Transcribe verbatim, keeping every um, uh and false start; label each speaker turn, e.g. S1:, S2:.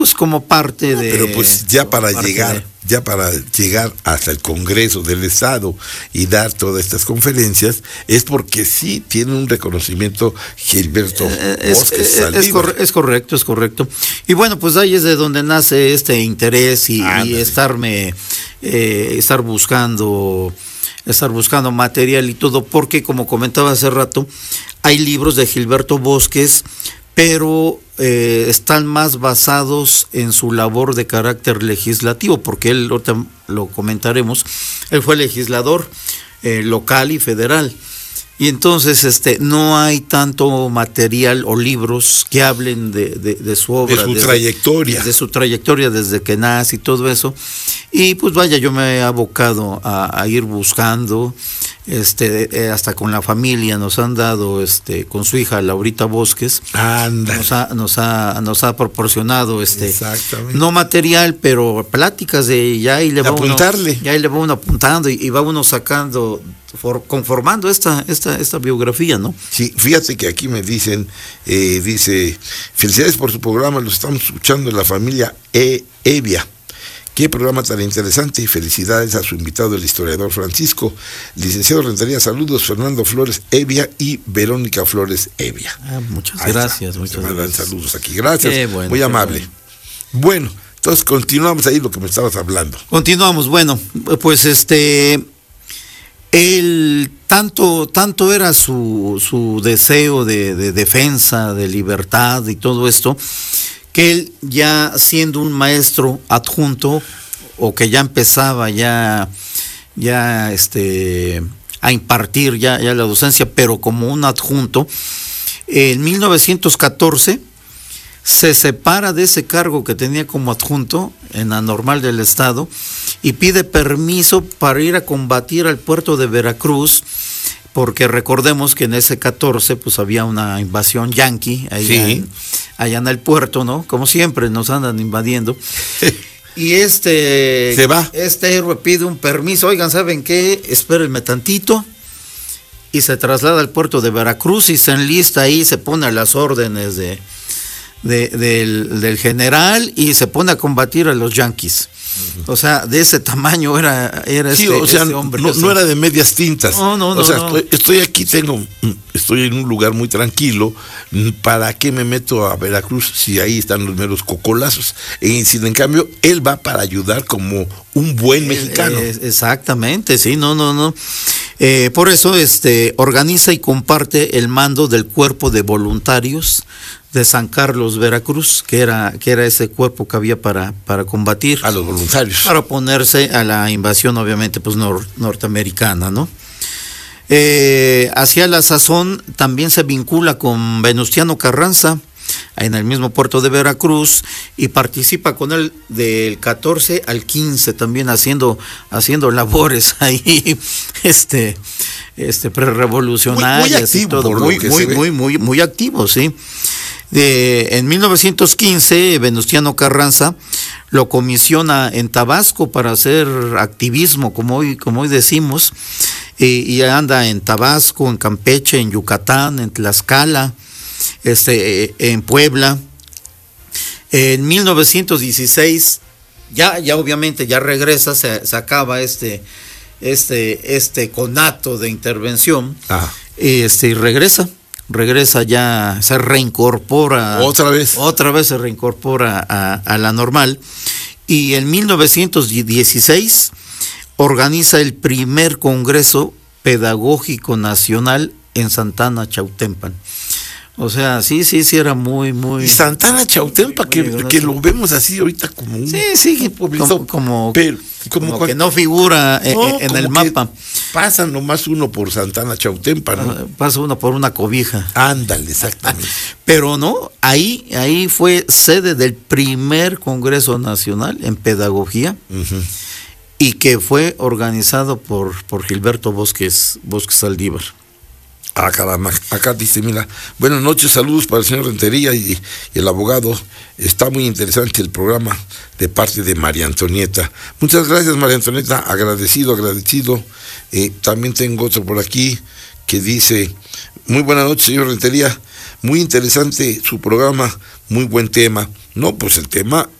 S1: pues como parte de...
S2: Pero pues ya para llegar,
S1: de...
S2: ya para llegar hasta el Congreso del Estado y dar todas estas conferencias, es porque sí tiene un reconocimiento Gilberto
S1: es,
S2: Bosques
S1: es, es, cor- es correcto, es correcto. Y bueno, pues ahí es de donde nace este interés y, y estarme, eh, estar buscando, estar buscando material y todo, porque como comentaba hace rato, hay libros de Gilberto Bosques, pero eh, están más basados en su labor de carácter legislativo, porque él, ahorita lo comentaremos, él fue legislador eh, local y federal, y entonces este no hay tanto material o libros que hablen de, de, de su obra,
S2: de su
S1: desde,
S2: trayectoria,
S1: de su trayectoria desde que nace y todo eso, y pues vaya, yo me he abocado a, a ir buscando. Este, eh, hasta con la familia nos han dado, este, con su hija Laurita Bosques,
S2: Anda.
S1: nos ha, nos ha, nos ha proporcionado, este, no material, pero pláticas de ya y le va
S2: apuntarle,
S1: uno, ya y le va uno apuntando y, y va uno sacando, for, conformando esta, esta, esta biografía, ¿no?
S2: Sí, fíjate que aquí me dicen, eh, dice, felicidades por su programa, lo estamos escuchando en la familia e, Evia. Qué programa tan interesante y felicidades a su invitado, el historiador Francisco. Licenciado Rentería, saludos, Fernando Flores Evia y Verónica Flores Evia.
S1: Ah, muchas Ahí gracias,
S2: está.
S1: muchas
S2: Se
S1: gracias.
S2: Saludos aquí, gracias,
S1: bueno,
S2: muy amable. Bueno. bueno, entonces continuamos ahí lo que me estabas hablando.
S1: Continuamos, bueno, pues este, el tanto, tanto era su, su deseo de, de defensa, de libertad y todo esto, que él ya siendo un maestro adjunto o que ya empezaba ya ya este a impartir ya, ya la docencia, pero como un adjunto, en mil novecientos catorce se separa de ese cargo que tenía como adjunto en la Normal del Estado y pide permiso para ir a combatir al puerto de Veracruz, porque recordemos que en ese catorce pues había una invasión yanqui allá, sí. en, allá en el puerto, ¿no? Como siempre nos andan invadiendo. Y este
S2: se va.
S1: Este héroe pide un permiso, oigan, ¿saben qué? Espérenme tantito. Y se traslada al puerto de Veracruz y se enlista ahí, se pone a las órdenes de, de del, del general y se pone a combatir a los yanquis. O sea, de ese tamaño era, era
S2: sí,
S1: este,
S2: o sea,
S1: este hombre.
S2: No,
S1: o sea,
S2: no era de medias tintas.
S1: No, no, no.
S2: O sea,
S1: no.
S2: Estoy, estoy aquí, tengo, estoy en un lugar muy tranquilo. ¿Para qué me meto a Veracruz si ahí están los meros cocolazos? Y sin en cambio, él va para ayudar como un buen mexicano.
S1: Eh, exactamente, sí, no, no, no. Eh, por eso, este, organiza y comparte el mando del cuerpo de voluntarios de San Carlos, Veracruz, que era, que era ese cuerpo que había para, para combatir.
S2: A los voluntarios.
S1: Para oponerse a la invasión, obviamente, pues nor, norteamericana, ¿no? Eh, hacia la sazón también se vincula con Venustiano Carranza, en el mismo puerto de Veracruz, y participa con él del catorce al quince, también haciendo, haciendo labores ahí, este, este, prerevolucionarias y todo, muy, muy, muy, muy, muy activo, sí. De, en mil novecientos quince, Venustiano Carranza lo comisiona en Tabasco para hacer activismo, como hoy, como hoy decimos, y, y anda en Tabasco, en Campeche, en Yucatán, en Tlaxcala, este, en Puebla. En mil novecientos dieciséis, ya, ya obviamente ya regresa, se, se acaba este, este, este conato de intervención, ah. este, y regresa. regresa ya, se reincorpora.
S2: Otra vez.
S1: Otra vez se reincorpora a, a la Normal. Y en mil novecientos dieciséis organiza el primer Congreso Pedagógico Nacional en Santana, Chautempan. O sea, sí, sí, sí, era muy, muy...
S2: Y Santana, Chautempan, que, que lo vemos así ahorita como un...
S1: Sí, sí, como, como,
S2: pero, como,
S1: como cual, que no figura no, en, en el mapa.
S2: Pasa nomás uno por Santana, Chautempan, ¿no?
S1: Pasa uno por una cobija.
S2: Ándale, exactamente.
S1: Pero no, ahí, ahí fue sede del primer Congreso Nacional en Pedagogía, uh-huh. y que fue organizado por, por Gilberto Bosques, Bosques Saldívar.
S2: Ah, caramba, acá dice, mira, buenas noches, saludos para el señor Rentería y, y el abogado. Está muy interesante el programa de parte de María Antonieta. Muchas gracias, María Antonieta, agradecido, agradecido. Eh, también tengo otro por aquí que dice, muy buenas noches, señor Rentería. Muy interesante su programa, muy buen tema. No, pues el tema